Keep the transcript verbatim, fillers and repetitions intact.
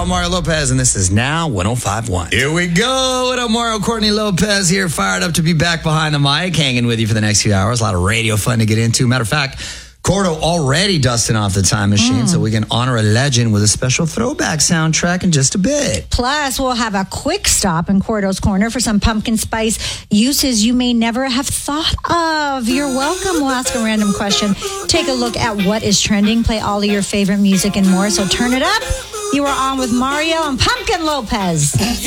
I'm Mario Lopez, and this is Now one oh five point one. Here we go. What up, Mario? Courtney Lopez here, fired up to be back behind the mic, hanging with you for the next few hours. A lot of radio fun to get into. Matter of fact, Cordo already dusting off the time machine, mm. so we can honor a legend with a special throwback soundtrack in just a bit. Plus, we'll have a quick stop in Cordo's Corner for some pumpkin spice uses you may never have thought of. You're welcome. We'll ask a random question, take a look at what is trending, play all of your favorite music and more. So turn it up. You are on with Mario and Pumpkin Lopez.